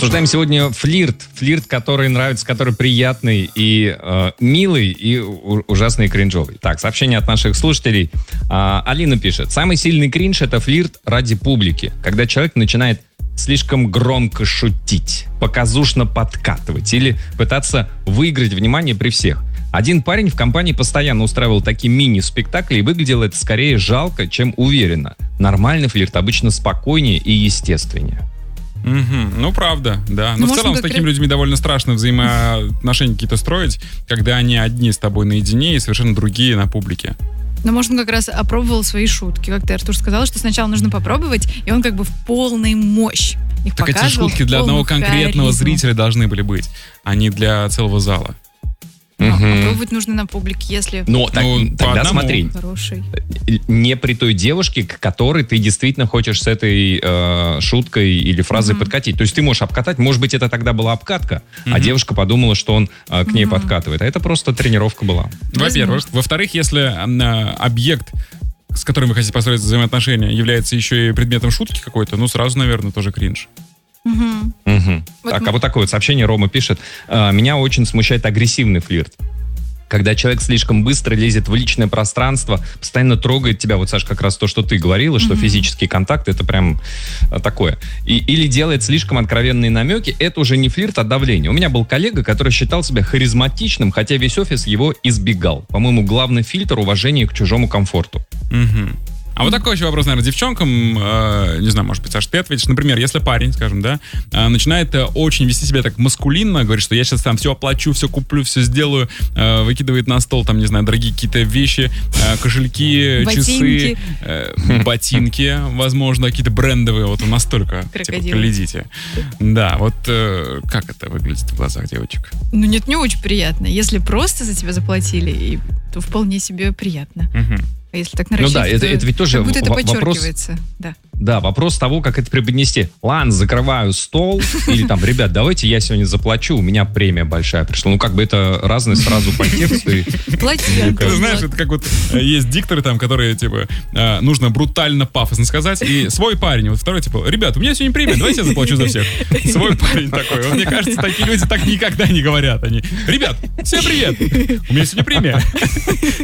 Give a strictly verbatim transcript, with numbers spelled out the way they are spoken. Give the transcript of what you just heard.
Обсуждаем сегодня флирт. Флирт, который нравится, который приятный и э, милый, и у- ужасный и кринжовый. Так, сообщение от наших слушателей. А, Алина пишет. Самый сильный кринж — это флирт ради публики. Когда человек начинает слишком громко шутить, показушно подкатывать или пытаться выиграть внимание при всех. Один парень в компании постоянно устраивал такие мини-спектакли, и выглядело это скорее жалко, чем уверенно. Нормальный флирт обычно спокойнее и естественнее. Угу. Ну, правда, да. Ну, Но в целом с как такими раз- людьми довольно страшно взаимоотношения какие-то строить, когда они одни с тобой наедине и совершенно другие на публике. Но, может, он как раз опробовал свои шутки. Как ты, Артур, сказал, что сначала нужно попробовать, и он как бы в полной мощь их Так эти показывал, шутки в для одного полную конкретного харизму. зрителя должны были быть, а не для целого зала. Но Мгм. попробовать нужно на публике, если Но так- Ну, по тогда одному. смотри, хороший. не при той девушке, к которой ты действительно хочешь с этой э, шуткой или фразой Мгм. подкатить. То есть ты можешь обкатать, может быть, это тогда была обкатка, а Мгм. девушка подумала, что он э, к ней Мгм. подкатывает. А это просто тренировка была. Во-первых. Возможно. Во-вторых, если а, объект, с которым вы хотите построить взаимоотношения, является еще и предметом шутки какой-то, ну, сразу, наверное, тоже кринж. Мгм. Мгм. Вот так, мы- а вот такое вот сообщение Рома пишет. «Э, Меня очень смущает агрессивный флирт. Когда человек слишком быстро лезет в личное пространство, постоянно трогает тебя, вот, Саш, как раз то, что ты говорила, что Мгм. физический контакт — это прям э, такое. И, или делает слишком откровенные намеки, это уже не флирт, а давление. У меня был коллега, который считал себя харизматичным, хотя весь офис его избегал. По-моему, главный фильтр — уважение к чужому комфорту. Мгм. А вот такой еще вопрос, наверное, девчонкам. э, не знаю, может быть, Саш, ты ответишь. Например, если парень, скажем, да, э, начинает э, очень вести себя так маскулинно, говорит, что я сейчас там все оплачу, все куплю, все сделаю, э, выкидывает на стол, там, не знаю, дорогие какие-то вещи, э, кошельки, часы, Ботинки. э, ботинки, возможно, какие-то брендовые, вот он настолько, типа, Крокодилы. глядите. Да, вот э, как это выглядит в глазах девочек? Ну нет, не очень приятно. Если просто за тебя заплатили, и- то вполне себе приятно. Мгм. А если так Ну нарочито, да, это, то это ведь тоже как будто это в- вопрос... подчеркивается. Да. Да, вопрос того, как это преподнести. Ладно, закрываю стол, или там, ребят, давайте я сегодня заплачу, у меня премия большая пришла. Ну, как бы это разные сразу подтексты. и- Плати, Ты Антон, знаешь, вот. это как вот э, есть дикторы там, которые, типа, э, нужно брутально, пафосно сказать, и свой парень, вот второй, типа, ребят, у меня сегодня премия, давайте я заплачу за всех. Свой парень такой. Вот мне кажется, такие люди так никогда не говорят. Они, ребят, всем привет, у меня сегодня премия.